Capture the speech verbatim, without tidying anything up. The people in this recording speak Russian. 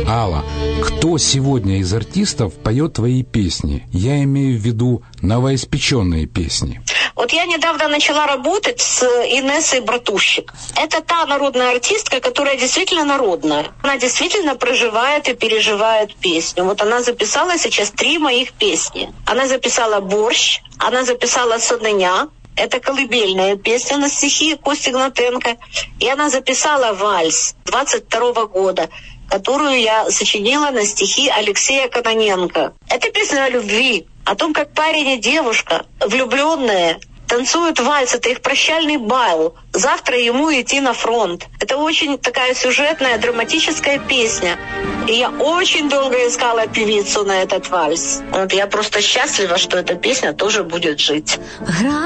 Алла, кто сегодня из артистов поет твои песни? Я имею в виду новоиспеченные песни. Вот я недавно начала работать с Инессой Братущик. Это та народная артистка, которая действительно народная. Она действительно проживает и переживает песню. Вот она записала сейчас три моих песни. Она записала «Борщ», она записала «Садыня». Это колыбельная песня на стихи Кости Гнатенко. И она записала «Вальс» двадцать второго года, которую я сочинила на стихи Алексея Кононенко. Это песня о любви, о том, как парень и девушка, влюбленные, танцуют вальс. Это их прощальный бал. Завтра ему идти на фронт. Это очень такая сюжетная, драматическая песня. И я очень долго искала певицу на этот вальс. Вот я просто счастлива, что эта песня тоже будет жить.